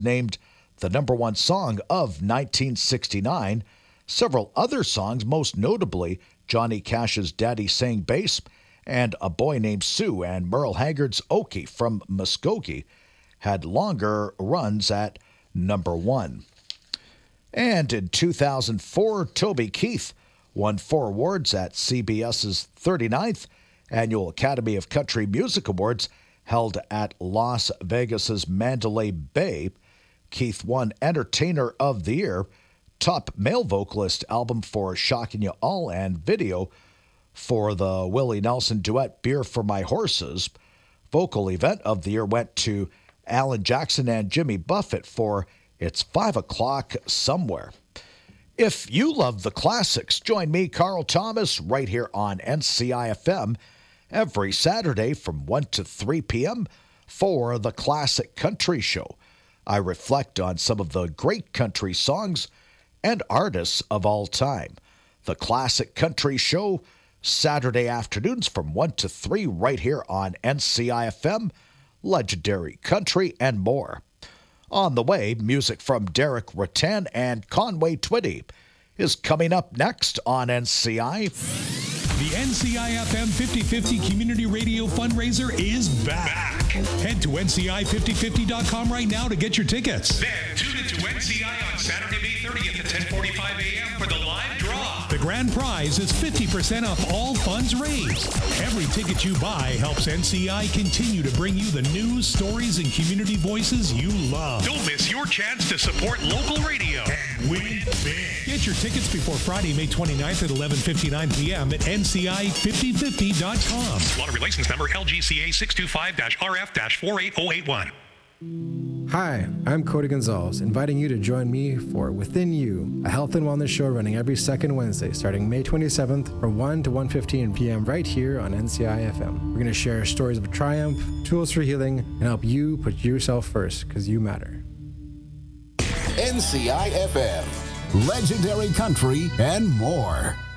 named the #1 song of 1969. Several other songs, most notably Johnny Cash's Daddy Sang Bass and A Boy Named Sue and Merle Haggard's Okie from Muskogee, had longer runs at #1. And in 2004, Toby Keith won 4 awards at CBS's 39th Annual Academy of Country Music Awards held at Las Vegas's Mandalay Bay. Keith won Entertainer of the Year, Top Male Vocalist Album for Shocking You All, and Video for the Willie Nelson duet Beer for My Horses. Vocal Event of the Year went to Alan Jackson and Jimmy Buffett for It's 5 O'Clock Somewhere. If you love the classics, join me, Carl Thomas, right here on NCIFM every Saturday from 1 to 3 p.m. for the Classic Country Show. I reflect on some of the great country songs and artists of all time. The Classic Country Show, Saturday afternoons from 1 to 3 right here on NCIFM, legendary country and more. On the way, music from Derek Rattan and Conway Twitty is coming up next on NCI. The NCIFM 50/50 Community Radio Fundraiser is back. Head to NCI5050.com right now to get your tickets. Then tune into NCI on Saturday, May 30th at 10:45 a.m. for the live draw. The grand prize is 50% off all funds raised. Every ticket you buy helps NCI continue to bring you the news, stories, and community voices you love. Don't miss your chance to support local radio and win big. Get your tickets before Friday, May 29th at 11:59 p.m. at NCI5050.com. Lottery license number LGCA 625-RF-48081. Hi, I'm Cody Gonzalez, inviting you to join me for Within You, a health and wellness show running every second Wednesday, starting May 27th from 1 to 1:15 p.m. right here on NCI-FM. We're going to share stories of triumph, tools for healing, and help you put yourself first, because you matter. NCI-FM, legendary country and more.